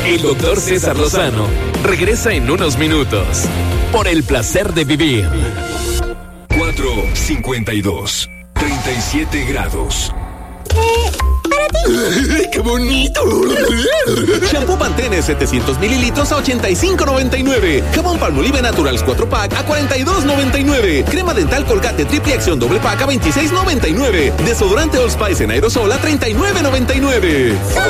El doctor César Lozano regresa en unos minutos por el placer de vivir. 4:52, 37 grados. Para ti. ¡Qué bonito! Shampoo Pantene 700 mililitros a $85.99. Jabón Palmolive Naturals 4-pack a $42.99. Crema dental Colgate Triple Acción doble pack a $26.99. Desodorante Old Spice en aerosol a $39.99.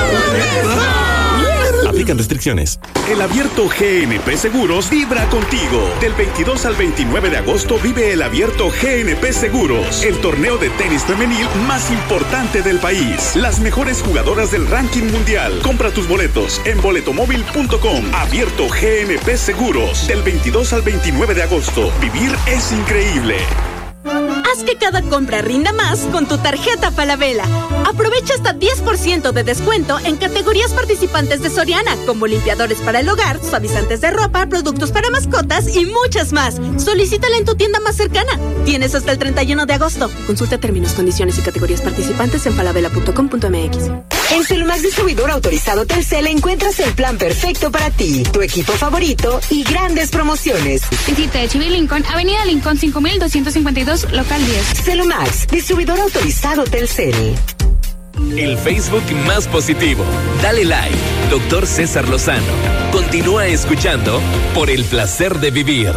Aplican restricciones. El abierto GNP Seguros vibra contigo. Del 22 al 29 de agosto vive el abierto GNP Seguros, el torneo de tenis femenil más importante del país. Las mejores jugadoras del ranking mundial. Compra tus boletos en boletomóvil.com. Abierto GNP Seguros. Del 22 al 29 de agosto. Vivir es increíble. Haz que cada compra rinda más con tu tarjeta Falabella. Aprovecha hasta 10% de descuento en categorías participantes de Soriana, como limpiadores para el hogar, suavizantes de ropa, productos para mascotas y muchas más. Solicítala en tu tienda más cercana. Tienes hasta el 31 de agosto. Consulta términos, condiciones y categorías participantes en falabella.com.mx. En Celumax Distribuidor Autorizado Telcel encuentras el plan perfecto para ti, tu equipo favorito y grandes promociones. Visita Chivy Lincoln, Avenida Lincoln 5252, local 10. Celumax, distribuidor autorizado Telcel. El Facebook más positivo. Dale like, doctor César Lozano. Continúa escuchando por el placer de vivir.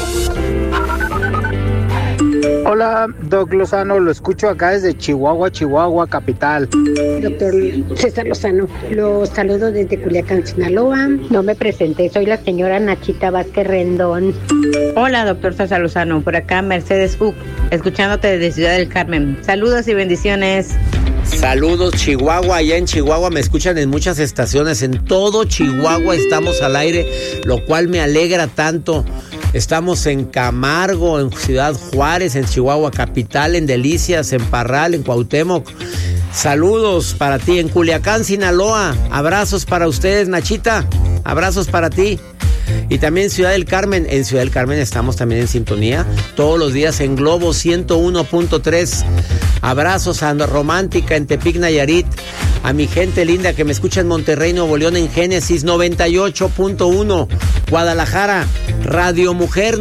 Hola, Doc Lozano, lo escucho acá desde Chihuahua, capital. Doctor César Lozano, lo saludo desde Culiacán, Sinaloa. No me presenté, soy la señora Nachita Vázquez Rendón. Hola, doctor César Lozano, por acá Mercedes Uc, escuchándote desde Ciudad del Carmen. Saludos y bendiciones. Saludos, Chihuahua. Allá en Chihuahua me escuchan en muchas estaciones. En todo Chihuahua estamos al aire, lo cual me alegra tanto. Estamos en Camargo, en Ciudad Juárez, en Chihuahua capital, en Delicias, en Parral, en Cuauhtémoc. Saludos para ti. En Culiacán, Sinaloa. Abrazos para ustedes, Nachita. Abrazos para ti. Y también Ciudad del Carmen. En Ciudad del Carmen estamos también en sintonía todos los días en Globo 101.3. Abrazos a Romántica en Tepic, Nayarit. A mi gente linda que me escucha en Monterrey, Nuevo León, en Génesis 98.1. Guadalajara, Radio Mujer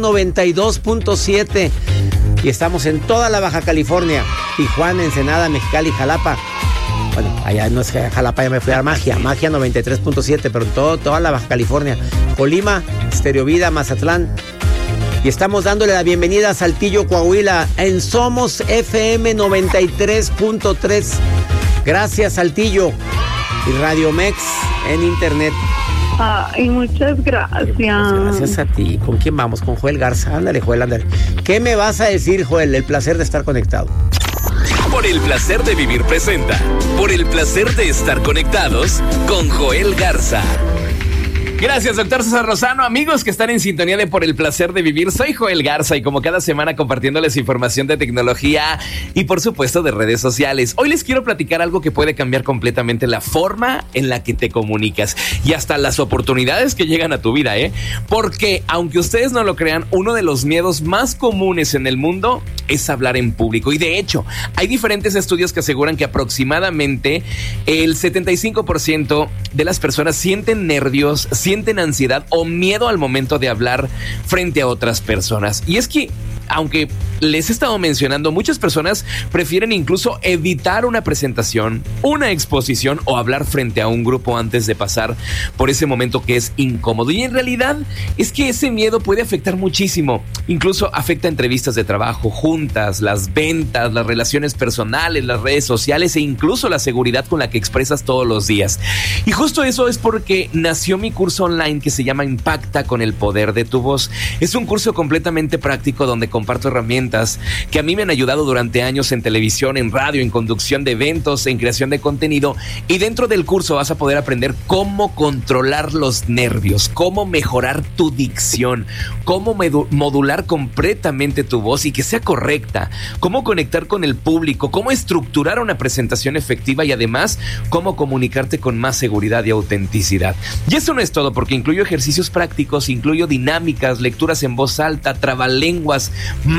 92.7. Y estamos en toda la Baja California. Tijuana, Ensenada, Mexicali, Jalapa. Bueno, allá no es Jalapa, ya me fui a Magia 93.7, pero en toda la Baja California. Colima, Stereo Vida, Mazatlán. Y estamos dándole la bienvenida a Saltillo, Coahuila, en Somos FM 93.3. Gracias, Saltillo. Y Radio Mex en internet. Ay, muchas gracias. Gracias a ti. ¿Con quién vamos? Con Joel Garza. Ándale, Joel, ándale. ¿Qué me vas a decir, Joel? El placer de estar conectado. Por el placer de vivir presenta. Por el placer de estar conectados con Joel Garza. Gracias, doctor César Lozano. Amigos que están en sintonía de Por el placer de vivir, soy Joel Garza y como cada semana compartiéndoles información de tecnología y por supuesto de redes sociales. Hoy les quiero platicar algo que puede cambiar completamente la forma en la que te comunicas y hasta las oportunidades que llegan a tu vida, Porque, aunque ustedes no lo crean, uno de los miedos más comunes en el mundo es hablar en público. Y de hecho, hay diferentes estudios que aseguran que aproximadamente el 75% de las personas sienten nervios, sienten ansiedad o miedo al momento de hablar frente a otras personas. Y es que, aunque les he estado mencionando, muchas personas prefieren incluso evitar una presentación, una exposición o hablar frente a un grupo antes de pasar por ese momento que es incómodo. Y en realidad es que ese miedo puede afectar muchísimo. Incluso afecta entrevistas de trabajo, juntas, las ventas, las relaciones personales, las redes sociales e incluso la seguridad con la que expresas todos los días. Y justo eso es porque nació mi curso online que se llama Impacta con el poder de tu voz. Es un curso completamente práctico donde comparto herramientas que a mí me han ayudado durante años en televisión, en radio, en conducción de eventos, en creación de contenido. Y dentro del curso vas a poder aprender cómo controlar los nervios, cómo mejorar tu dicción, cómo modular completamente tu voz y que sea correcta, cómo conectar con el público, cómo estructurar una presentación efectiva y además cómo comunicarte con más seguridad y autenticidad. Y eso no es todo, porque incluyo ejercicios prácticos, incluyo dinámicas, lecturas en voz alta, trabalenguas, masterclass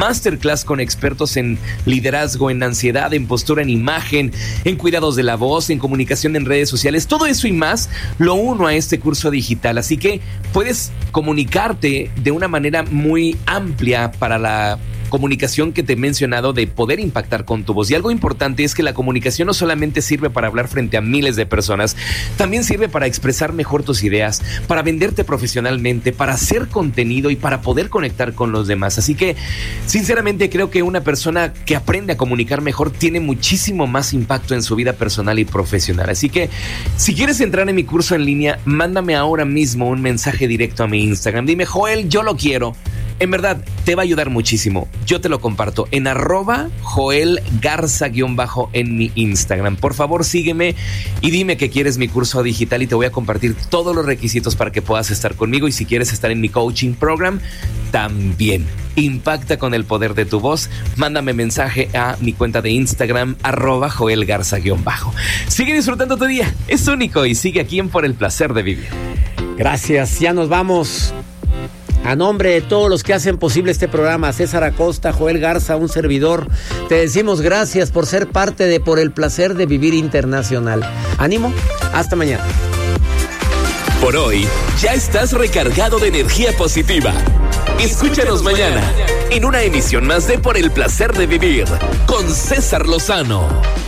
masterclass con expertos en liderazgo, en ansiedad, en postura, en imagen, en cuidados de la voz, en comunicación en redes sociales. Todo eso y más lo uno a este curso digital. Así que puedes comunicarte de una manera muy amplia para la comunicación que te he mencionado, de poder impactar con tu voz. Y algo importante es que la comunicación no solamente sirve para hablar frente a miles de personas, también sirve para expresar mejor tus ideas, para venderte profesionalmente, para hacer contenido y para poder conectar con los demás. Así que, sinceramente, creo que una persona que aprende a comunicar mejor tiene muchísimo más impacto en su vida personal y profesional. Así que, si quieres entrar en mi curso en línea, mándame ahora mismo un mensaje directo a mi Instagram. Dime, Joel, yo lo quiero. En verdad, te va a ayudar muchísimo. Yo te lo comparto en @JoelGarza_ en mi Instagram. Por favor, sígueme y dime que quieres mi curso digital y te voy a compartir todos los requisitos para que puedas estar conmigo. Y si quieres estar en mi coaching program, también. Impacta con el poder de tu voz. Mándame mensaje a mi cuenta de Instagram, @JoelGarza_. Sigue disfrutando tu día. Es único y sigue aquí en Por el Placer de Vivir. Gracias, ya nos vamos. A nombre de todos los que hacen posible este programa, César Acosta, Joel Garza, un servidor, te decimos gracias por ser parte de Por el Placer de Vivir Internacional. Ánimo, hasta mañana. Por hoy, ya estás recargado de energía positiva. Escúchanos mañana en una emisión más de Por el Placer de Vivir con César Lozano.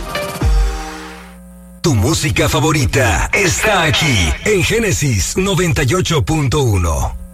Tu música favorita está aquí en Génesis 98.1.